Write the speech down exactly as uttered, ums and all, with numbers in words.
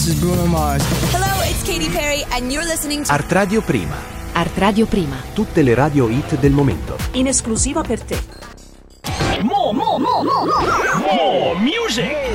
This is Bruno Mars. Hello, it's Katy Perry and you're listening to Art Radio Prima. Art Radio Prima. Tutte le radio hit del momento. In esclusiva per te. More, more, more, more, more, more music.